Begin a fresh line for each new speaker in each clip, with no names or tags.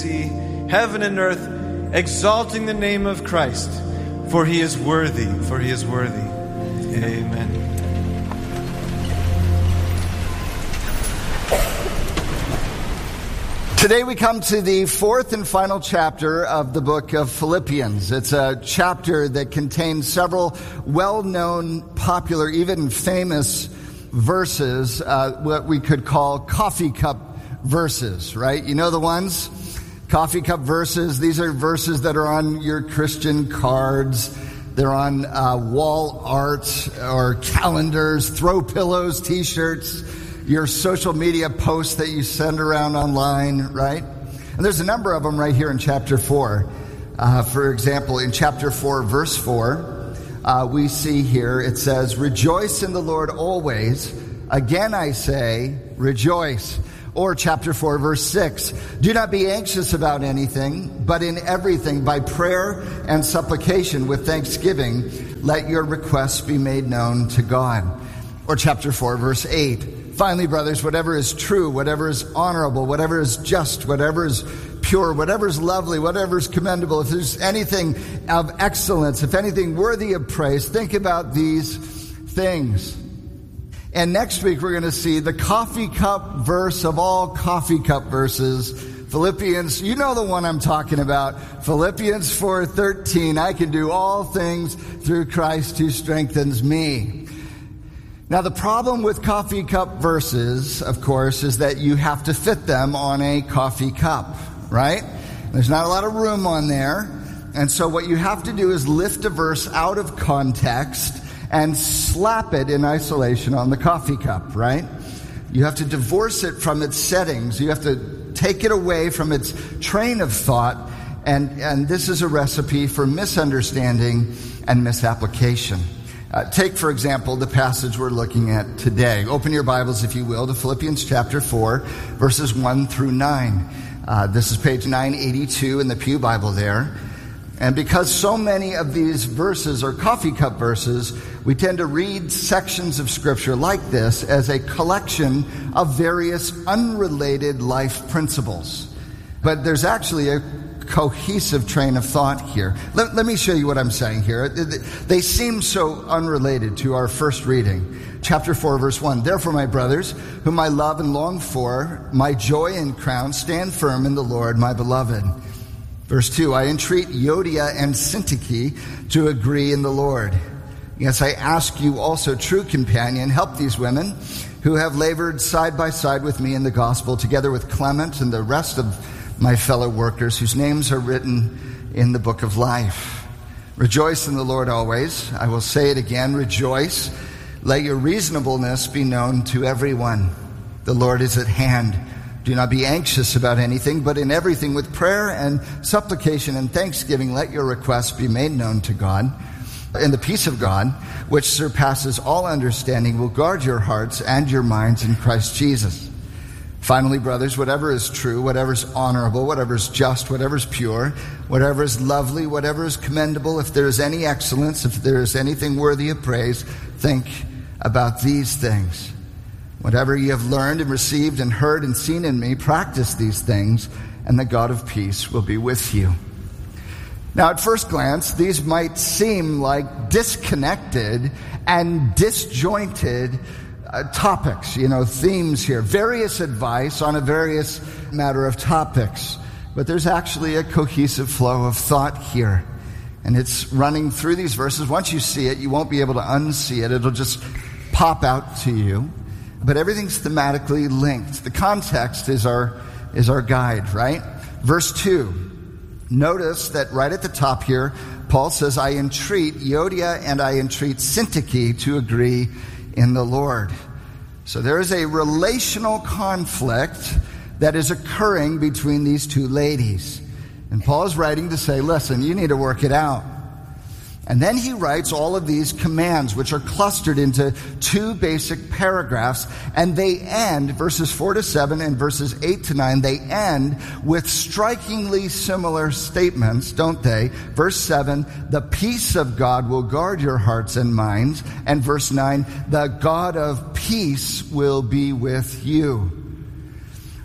sea, heaven and earth, exalting the name of Christ, for he is worthy, Amen.
Today we come to the fourth and final chapter of the book of Philippians. It's a chapter that contains several well-known, popular, even famous verses, what we could call coffee cup verses, right? You know the ones? Coffee cup verses. These are verses that are on your Christian cards. They're on wall art or calendars, throw pillows, T-shirts, your social media posts that you send around online, right? And there's a number of them right here in chapter 4. For example, in chapter 4, verse 4, we see here, it says, "Rejoice in the Lord always. Again I say, rejoice." Or chapter 4, verse 6, "Do not be anxious about anything, but in everything, by prayer and supplication with thanksgiving, let your requests be made known to God." Or chapter 4, verse 8, "Finally, brothers, whatever is true, whatever is honorable, whatever is just, whatever is pure, whatever is lovely, whatever is commendable, if there's anything of excellence, if anything worthy of praise, think about these things." And next week we're going to see the coffee cup verse of all coffee cup verses, Philippians, you know the one I'm talking about, Philippians 4:13, "I can do all things through Christ who strengthens me." Now the problem with coffee cup verses, of course, is that you have to fit them on a coffee cup, right? There's not a lot of room on there. And so what you have to do is lift a verse out of context and slap it in isolation on the coffee cup, right? You have to divorce it from its settings. You have to take it away from its train of thought. And this is a recipe for misunderstanding and misapplication. Take, for example, the passage we're looking at today. Open your Bibles, if you will, to Philippians chapter 4, verses 1 through 9. This is page 982 in the Pew Bible there. And because so many of these verses are coffee cup verses, we tend to read sections of Scripture like this as a collection of various unrelated life principles. But there's actually a cohesive train of thought here. Let me show you what I'm saying here. They seem so unrelated to our first reading. Chapter 4, verse 1. "Therefore, my brothers, whom I love and long for, my joy and crown, stand firm in the Lord, my beloved." Verse 2, "I entreat Euodia and Syntyche to agree in the Lord. Yes, I ask you also, true companion, help these women who have labored side by side with me in the gospel, together with Clement and the rest of my fellow workers whose names are written in the book of life. Rejoice in the Lord always. I will say it again, rejoice. Let your reasonableness be known to everyone. The Lord is at hand. Do not be anxious about anything, but in everything with prayer and supplication and thanksgiving, let your requests be made known to God. And the peace of God, which surpasses all understanding, will guard your hearts and your minds in Christ Jesus. Finally, brothers, whatever is true, whatever is honorable, whatever is just, whatever is pure, whatever is lovely, whatever is commendable, if there is any excellence, if there is anything worthy of praise, think about these things. Whatever you have learned and received and heard and seen in me, practice these things, and the God of peace will be with you." Now, at first glance, these might seem like disconnected and disjointed topics, themes here. Various advice on a various matter of topics. But there's actually a cohesive flow of thought here. And it's running through these verses. Once you see it, you won't be able to unsee it. It'll just pop out to you. But everything's thematically linked. The context is our guide, right? Verse 2. Notice that right at the top here, Paul says, "I entreat Euodia and I entreat Syntyche to agree in the Lord." So there is a relational conflict that is occurring between these two ladies. And Paul is writing to say, listen, you need to work it out. And then he writes all of these commands, which are clustered into two basic paragraphs, and they end, verses 4 to 7 and verses 8 to 9, they end with strikingly similar statements, don't they? Verse 7, the peace of God will guard your hearts and minds. And verse 9, the God of peace will be with you.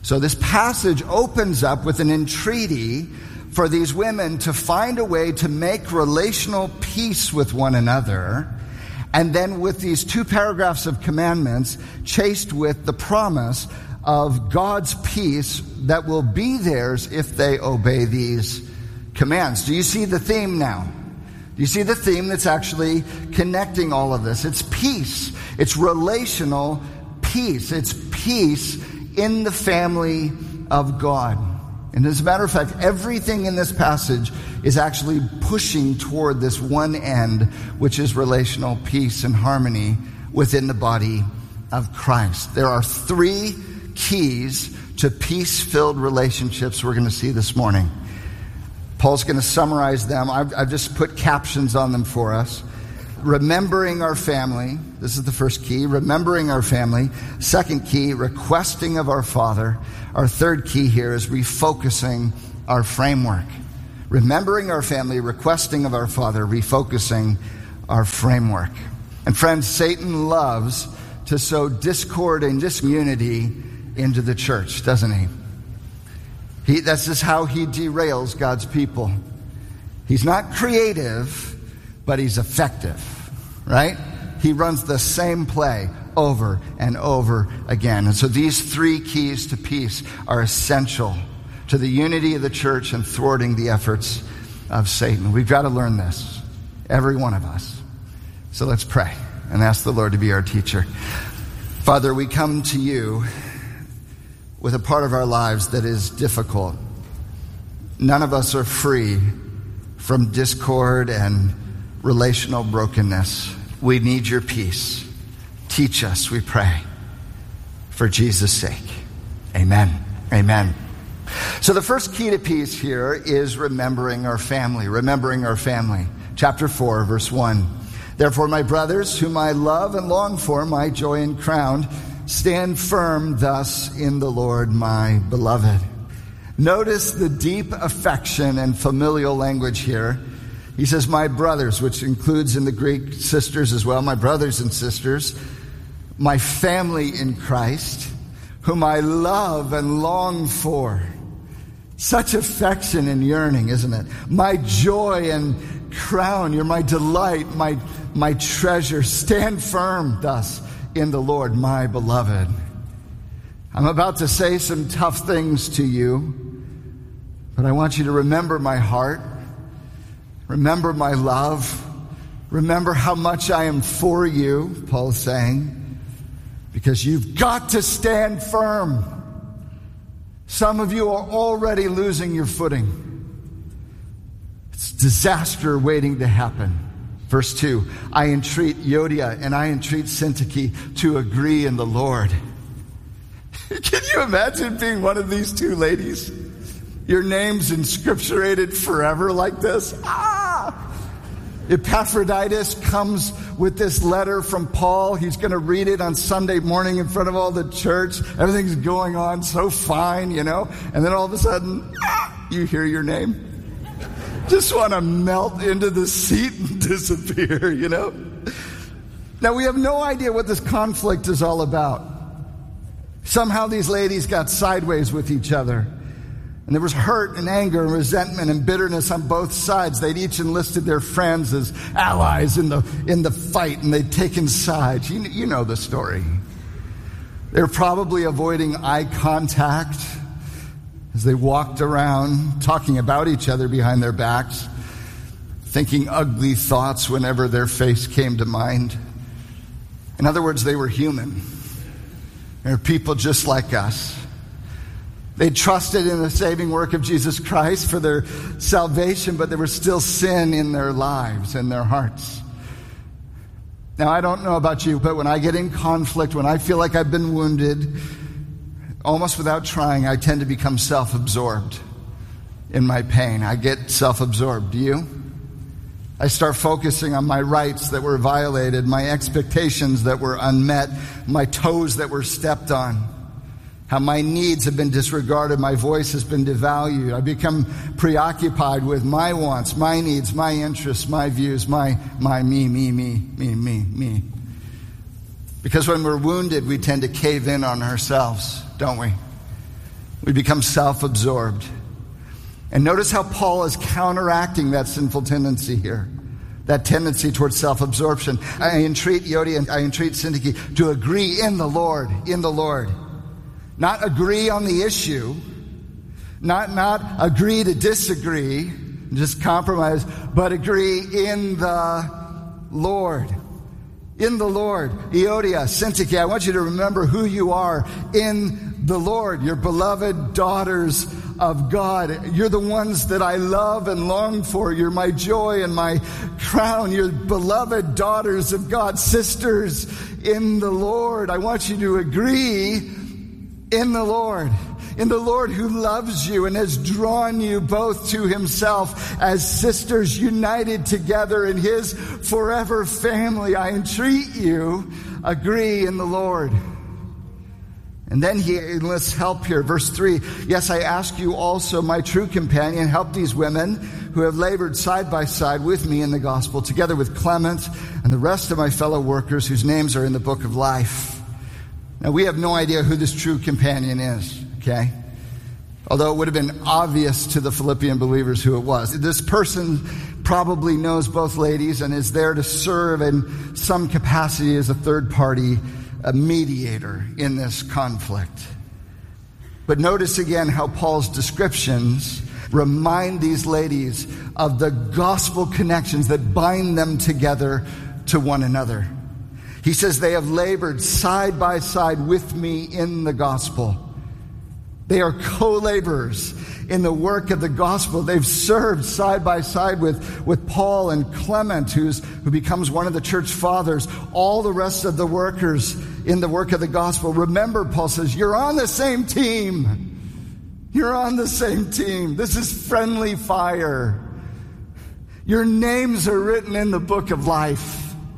So this passage opens up with an entreaty for these women to find a way to make relational peace with one another, and then with these 2 paragraphs of commandments chased with the promise of God's peace that will be theirs if they obey these commands. Do you see the theme now? Do you see the theme that's actually connecting all of this? It's peace. It's relational peace. It's peace in the family of God. And as a matter of fact, everything in this passage is actually pushing toward this one end, which is relational peace and harmony within the body of Christ. There are 3 keys to peace-filled relationships we're going to see this morning. Paul's going to summarize them. I've just put captions on them for us. Remembering our family. This is the first key. Remembering our family. Second key, requesting of our Father. Our third key here is refocusing our framework. Remembering our family, requesting of our Father, refocusing our framework. And friends, Satan loves to sow discord and disunity into the church, doesn't he? That's just how he derails God's people. He's not creative, but he's effective, right? He runs the same play over and over again. And so these 3 keys to peace are essential to the unity of the church and thwarting the efforts of Satan. We've got to learn this, every one of us. So let's pray and ask the Lord to be our teacher. Father, we come to you with a part of our lives that is difficult. None of us are free from discord and relational brokenness. We need your peace. Teach us, we pray, for Jesus' sake. Amen. Amen. So the first key to peace here is remembering our family. Remembering our family. Chapter 4, verse 1. Therefore, my brothers, whom I love and long for, my joy and crown, stand firm thus in the Lord, my beloved. Notice the deep affection and familial language here. He says, my brothers, which includes in the Greek sisters as well, my brothers and sisters, my family in Christ, whom I love and long for. Such affection and yearning, isn't it? My joy and crown, you're my delight, my treasure. Stand firm thus in the Lord, my beloved. I'm about to say some tough things to you, but I want you to remember my heart. Remember my love. Remember how much I am for you, Paul's saying, because you've got to stand firm. Some of you are already losing your footing. It's disaster waiting to happen. Verse 2, I entreat Euodia and I entreat Syntyche to agree in the Lord. Can you imagine being one of these 2 ladies? Your name's inscripturated forever like this. Epaphroditus comes with this letter from Paul. He's going to read it on Sunday morning in front of all the church. Everything's going on so fine, And then all of a sudden, you hear your name. Just want to melt into the seat and disappear, Now, we have no idea what this conflict is all about. Somehow these ladies got sideways with each other. And there was hurt and anger and resentment and bitterness on both sides. They'd each enlisted their friends as allies in the fight, and they'd taken sides. You know the story. They were probably avoiding eye contact as they walked around talking about each other behind their backs, thinking ugly thoughts whenever their face came to mind. In other words, they were human. They were people just like us. They trusted in the saving work of Jesus Christ for their salvation, but there was still sin in their lives and their hearts. Now, I don't know about you, but when I get in conflict, when I feel like I've been wounded, almost without trying, I tend to become self-absorbed in my pain. I get self-absorbed. Do you? I start focusing on my rights that were violated, my expectations that were unmet, my toes that were stepped on. How my needs have been disregarded, my voice has been devalued. I become preoccupied with my wants, my needs, my interests, my views, my me. Because when we're wounded, we tend to cave in on ourselves, don't we? We become self-absorbed. And notice how Paul is counteracting that sinful tendency here, that tendency towards self-absorption. I entreat Euodia and I entreat Syntyche to agree in the Lord, Not agree on the issue, not agree to disagree, just compromise, but agree in the Lord. In the Lord. Euodia, Syntyche, I want you to remember who you are in the Lord. You're beloved daughters of God. You're the ones that I love and long for. You're my joy and my crown. You're beloved daughters of God, sisters in the Lord. I want you to agree in the Lord who loves you and has drawn you both to himself as sisters united together in his forever family. I entreat you, agree in the Lord. And then he enlists help here. Verse 3, yes, I ask you also, my true companion, help these women who have labored side by side with me in the gospel, together with Clement and the rest of my fellow workers whose names are in the book of life. Now, we have no idea who this true companion is, okay? Although it would have been obvious to the Philippian believers who it was. This person probably knows both ladies and is there to serve in some capacity as a third party, a mediator in this conflict. But notice again how Paul's descriptions remind these ladies of the gospel connections that bind them together to one another. He says they have labored side by side with me in the gospel. They are co-laborers in the work of the gospel. They've served side by side with Paul and Clement, who becomes one of the church fathers, all the rest of the workers in the work of the gospel. Remember, Paul says, you're on the same team. You're on the same team. This is friendly fire. Your names are written in the book of life.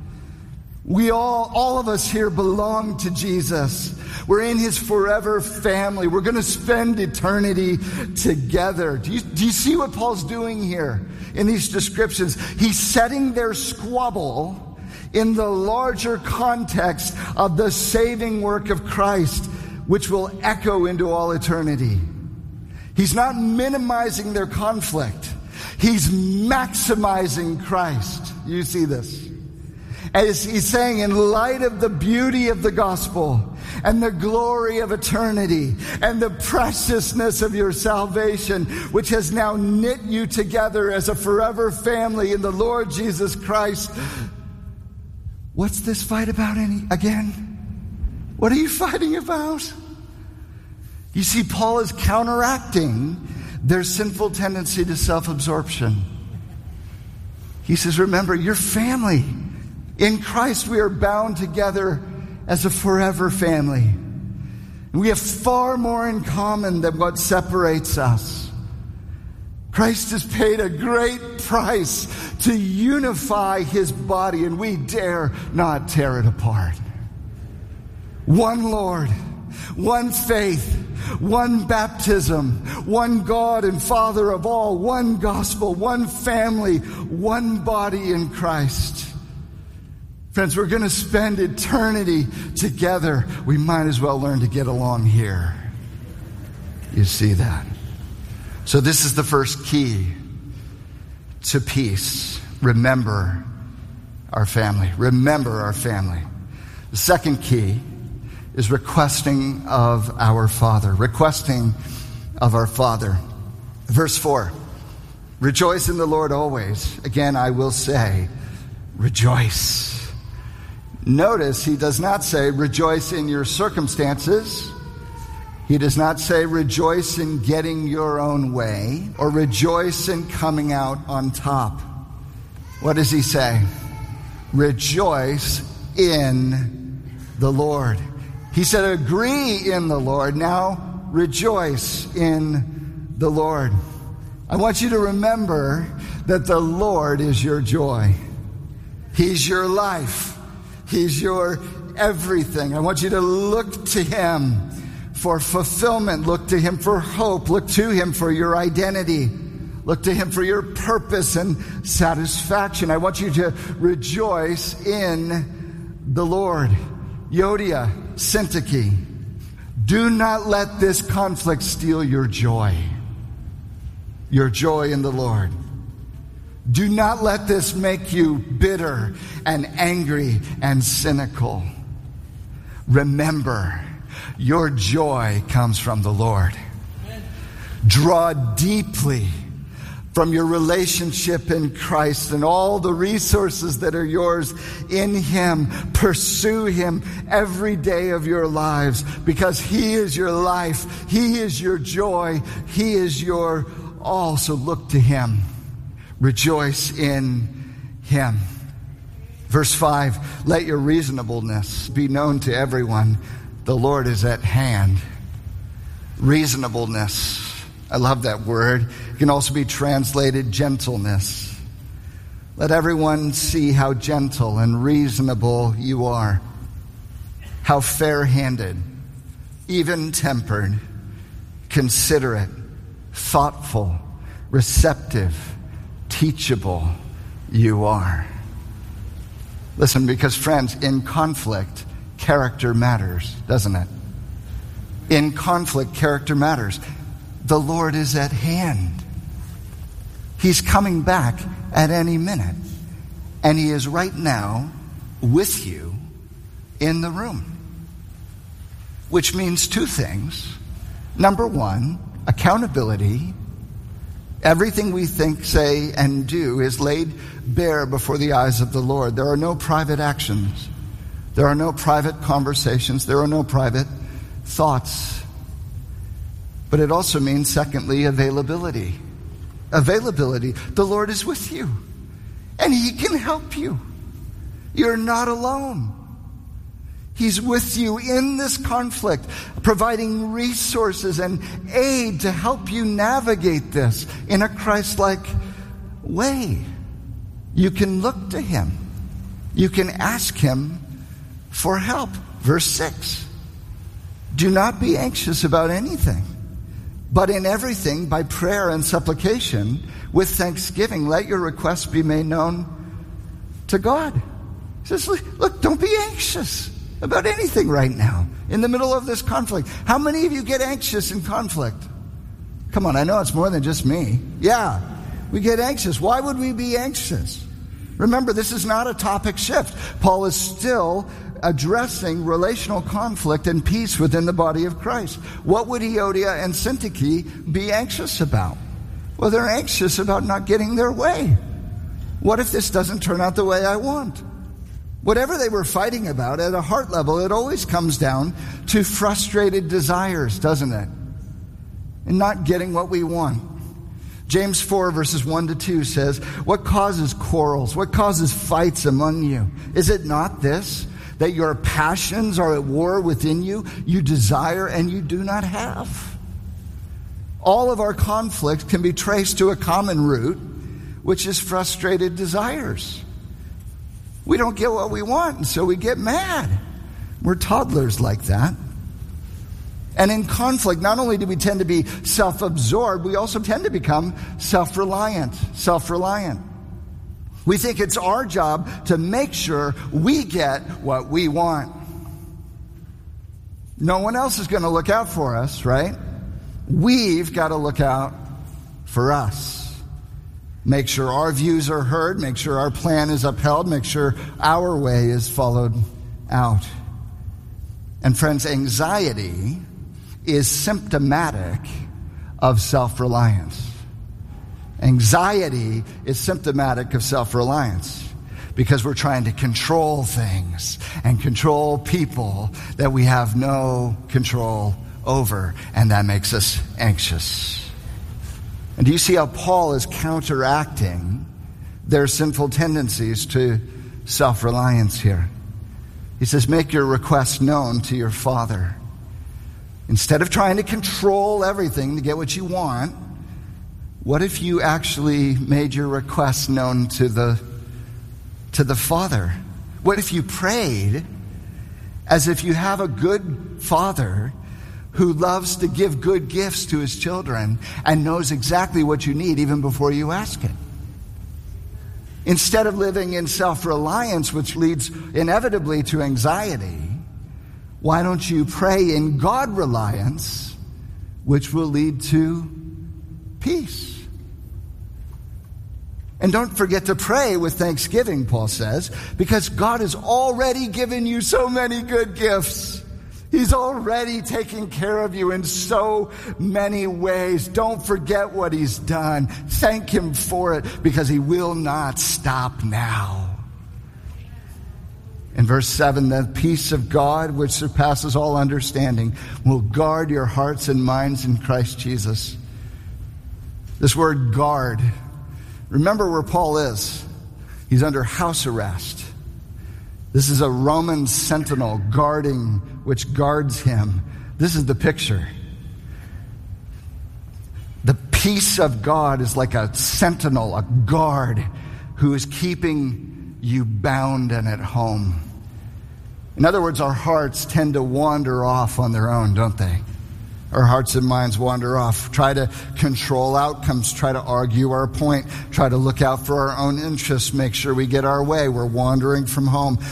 We all of us here belong to Jesus. We're in his forever family. We're going to spend eternity together. Do you see what Paul's doing here in these descriptions? He's setting their squabble in the larger context of the saving work of Christ, which will echo into all eternity. He's not minimizing their conflict. He's maximizing Christ. You see this? As he's saying, in light of the beauty of the gospel and the glory of eternity and the preciousness of your salvation, which has now knit you together as a forever family in the Lord Jesus Christ, what's this fight about again? What are you fighting about? You see, Paul is counteracting their sinful tendency to self-absorption. He says, remember, you're family. In Christ, we are bound together as a forever family. And we have far more in common than what separates us. Christ has paid a great price to unify his body, and we dare not tear it apart. One Lord, one faith, one baptism, one God and Father of all, one gospel, one family, one body in Christ. Friends, we're going to spend eternity together. We might as well learn to get along here. You see that? So this is the first key to peace. Remember our family. Remember our family. The second key is requesting of our Father. Requesting of our Father. Verse 4. Rejoice in the Lord always. Again, I will say, rejoice. Notice he does not say rejoice in your circumstances. He does not say rejoice in getting your own way or rejoice in coming out on top. What does he say? Rejoice in the Lord. He said agree in the Lord. Now rejoice in the Lord. I want you to remember that the Lord is your joy. He's your life. He's your everything. I want you to look to him for fulfillment. Look to him for hope. Look to him for your identity. Look to him for your purpose and satisfaction. I want you to rejoice in the Lord. Euodia, Syntyche, Do not let this conflict steal your joy in the Lord. Do not let this make you bitter and angry and cynical. Remember, your joy comes from the Lord. Draw deeply from your relationship in Christ and all the resources that are yours in Him. Pursue Him every day of your lives, because He is your life. He is your joy. He is your all. So look to Him. Rejoice in Him. Verse 5, let your reasonableness be known to everyone. The Lord is at hand. Reasonableness. I love that word. It can also be translated gentleness. Let everyone see how gentle and reasonable you are. How fair-handed, even-tempered, considerate, thoughtful, receptive, teachable you are. Listen, because friends, in conflict, character matters, doesn't it? In conflict, character matters. The Lord is at hand. He's coming back at any minute. And He is right now with you in the room. Which means two things. Number one, accountability. Everything we think, say, and do is laid bare before the eyes of the Lord. There are no private actions. There are no private conversations. There are no private thoughts. But it also means, secondly, availability. Availability. The Lord is with you, and He can help you. You're not alone. He's with you in this conflict, providing resources and aid to help you navigate this in a Christ-like way. You can look to Him. You can ask Him for help. Verse 6. Do not be anxious about anything, but in everything, by prayer and supplication, with thanksgiving, let your requests be made known to God. He says, look, don't be anxious about anything right now in the middle of this conflict. How many of you get anxious in conflict? Come on, I know it's more than just me. Yeah, we get anxious. Why would we be anxious? Remember, this is not a topic shift. Paul is still addressing relational conflict and peace within the body of Christ. What would Euodia and Syntyche be anxious about? Well, they're anxious about not getting their way. What if this doesn't turn out the way I want? Whatever they were fighting about, at a heart level, it always comes down to frustrated desires, doesn't it? And not getting what we want. James 4 verses 1 to 2 says, what causes quarrels? What causes fights among you? Is it not this, that your passions are at war within you? You desire and you do not have. All of our conflicts can be traced to a common root, which is frustrated desires. We don't get what we want, and so we get mad. We're toddlers like that. And in conflict, not only do we tend to be self-absorbed, we also tend to become self-reliant. We think it's our job to make sure we get what we want. No one else is going to look out for us, right? We've got to look out for us. Make sure our views are heard, make sure our plan is upheld, make sure our way is followed out. And friends, anxiety is symptomatic of self-reliance. Anxiety is symptomatic of self-reliance because we're trying to control things and control people that we have no control over, and that makes us anxious. And do you see how Paul is counteracting their sinful tendencies to self-reliance here? He says, make your requests known to your Father. Instead of trying to control everything to get what you want, what if you actually made your requests known to the Father? What if you prayed as if you have a good Father who loves to give good gifts to His children and knows exactly what you need even before you ask it? Instead of living in self-reliance, which leads inevitably to anxiety, why don't you pray in God reliance, which will lead to peace? And don't forget to pray with thanksgiving, Paul says, because God has already given you so many good gifts. He's already taken care of you in so many ways. Don't forget what he's done. Thank him for it, because he will not stop now. In verse 7, the peace of God, which surpasses all understanding, will guard your hearts and minds in Christ Jesus. This word guard, remember where Paul is. He's under house arrest. This is a Roman sentinel guarding, which guards him. This is the picture. The peace of God is like a sentinel, a guard, who is keeping you bound and at home. In other words, our hearts tend to wander off on their own, don't they? Our hearts and minds wander off, try to control outcomes, try to argue our point, try to look out for our own interests, make sure we get our way. We're wandering from home.